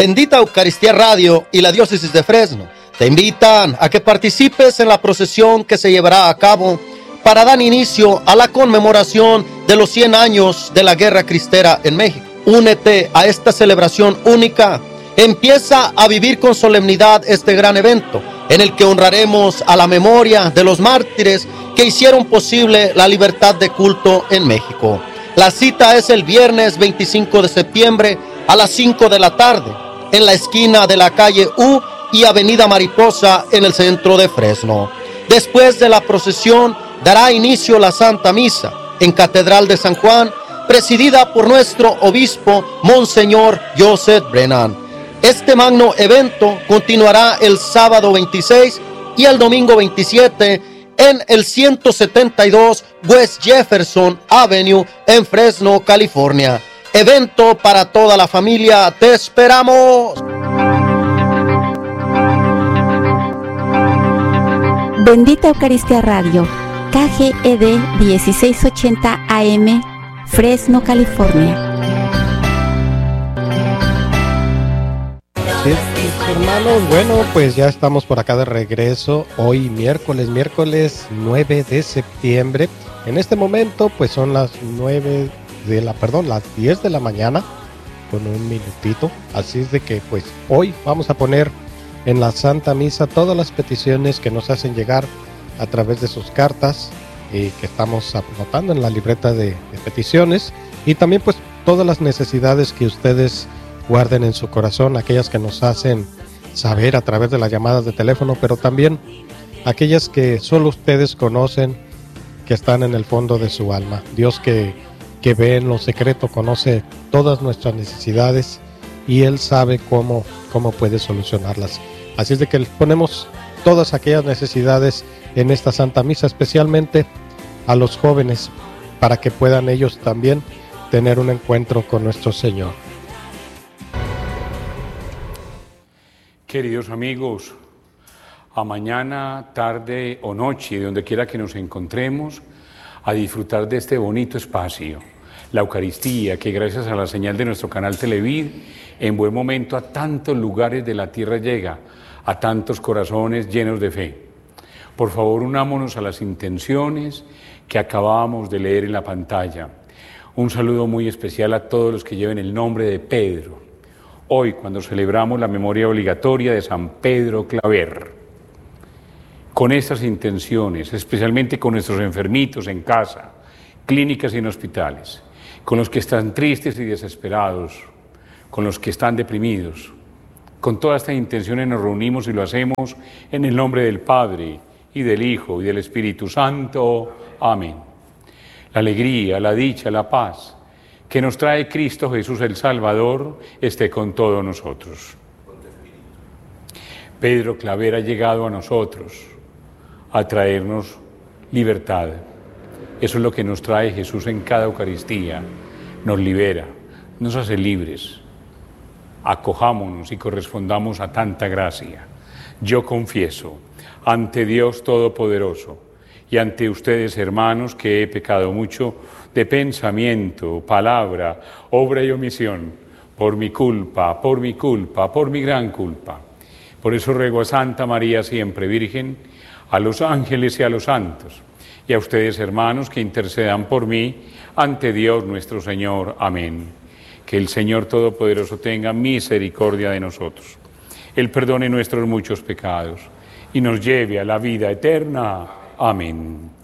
Bendita Eucaristía Radio y la Diócesis de Fresno te invitan a que participes en la procesión que se llevará a cabo para dar inicio a la conmemoración de los 100 años de la Guerra Cristera en México. Únete a esta celebración única. Empieza a vivir con solemnidad este gran evento, en el que honraremos a la memoria de los mártires que hicieron posible la libertad de culto en México. La cita es el viernes 25 de septiembre a las 5 de la tarde, en la esquina de la calle U y Avenida Mariposa, en el centro de Fresno. Después de la procesión, dará inicio la Santa Misa en Catedral de San Juan, presidida por nuestro obispo, Monseñor Joseph Brennan. Este magno evento continuará el sábado 26 y el domingo 27 en el 172 West Jefferson Avenue en Fresno, California. Evento para toda la familia. ¡Te esperamos! Bendita Eucaristía Radio, KGED 1680 AM, Fresno, California. Así es, hermanos, bueno, pues ya estamos por acá de regreso. Hoy miércoles 9 de septiembre. En este momento pues son las 10 de la mañana con un minutito. Así es de que pues hoy vamos a poner en la Santa Misa todas las peticiones que nos hacen llegar a través de sus cartas que estamos anotando en la libreta de peticiones, y también pues todas las necesidades que ustedes guarden en su corazón, aquellas que nos hacen saber a través de las llamadas de teléfono, pero también aquellas que solo ustedes conocen, que están en el fondo de su alma. Dios que ve en lo secreto, conoce todas nuestras necesidades y Él sabe cómo puede solucionarlas. Así es de que ponemos todas aquellas necesidades en esta Santa Misa, especialmente a los jóvenes, para que puedan ellos también tener un encuentro con nuestro Señor. Queridos amigos, a mañana, tarde o noche, donde quiera que nos encontremos, a disfrutar de este bonito espacio, la Eucaristía, que gracias a la señal de nuestro canal Televid, en buen momento a tantos lugares de la tierra llega, a tantos corazones llenos de fe. Por favor, unámonos a las intenciones que acabábamos de leer en la pantalla. Un saludo muy especial a todos los que lleven el nombre de Pedro. Hoy, cuando celebramos la memoria obligatoria de San Pedro Claver, con estas intenciones, especialmente con nuestros enfermitos en casa, clínicas y en hospitales, con los que están tristes y desesperados, con los que están deprimidos, con todas estas intenciones nos reunimos y lo hacemos en el nombre del Padre, y del Hijo, y del Espíritu Santo. Amén. La alegría, la dicha, la paz que nos trae Cristo Jesús el Salvador, esté con todos nosotros. Pedro Claver ha llegado a nosotros a traernos libertad. Eso es lo que nos trae Jesús en cada Eucaristía. Nos libera, nos hace libres. Acojámonos y correspondamos a tanta gracia. Yo confieso ante Dios Todopoderoso y ante ustedes, hermanos, que he pecado mucho de pensamiento, palabra, obra y omisión, por mi culpa, por mi gran culpa. Por eso ruego a Santa María siempre Virgen, a los ángeles y a los santos, y a ustedes, hermanos, que intercedan por mí ante Dios nuestro Señor. Amén. Que el Señor Todopoderoso tenga misericordia de nosotros, Él perdone nuestros muchos pecados y nos lleve a la vida eterna. Amén.